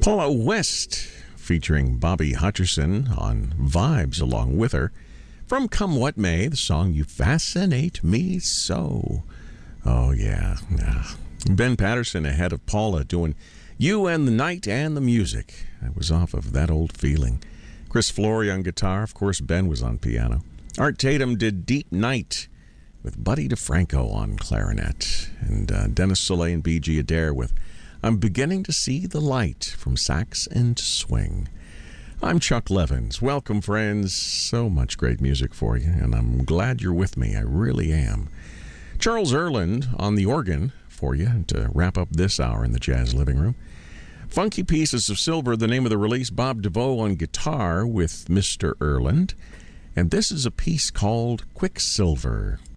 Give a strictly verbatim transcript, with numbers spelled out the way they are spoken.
Paula West featuring Bobby Hutcherson on Vibes along with her. From Come What May, the song You Fascinate Me So. Oh, yeah. yeah. Ben Patterson ahead of Paula doing You and the Night and the Music. I was off of That Old Feeling. Chris Flory on guitar. Of course, Ben was on piano. Art Tatum did Deep Night with Buddy DeFranco on clarinet. And uh, Dennis Soleil and B G Adair with I'm Beginning to See the Light from sax and swing. I'm Chuck Levins. Welcome, friends. So much great music for you, and I'm glad you're with me. I really am. Charles Erland on the organ for you to wrap up this hour in the Jazz Living Room. Funky Pieces of Silver, the name of the release. Bob DeVoe on guitar with Mister Erland. And this is a piece called Quicksilver.